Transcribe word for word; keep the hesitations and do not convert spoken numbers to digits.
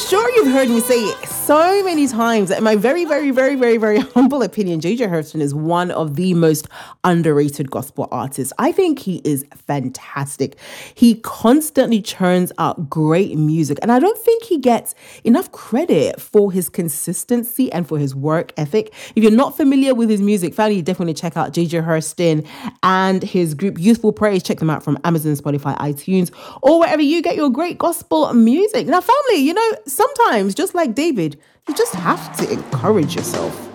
sure you've heard me say it so many times that in my very, very, very, very, very humble opinion, J J Hurston is one of the most underrated gospel artists. I think he is fantastic. He constantly churns out great music, and I don't think he gets enough credit for his consistency and for his work ethic. If you're not familiar with his music, family, definitely check out J J Hurston and his group Youthful Praise. Check them out from Amazon, Spotify, iTunes, or wherever you get your great gospel music. Now, family, you know, sometimes, just like David, you just have to encourage yourself.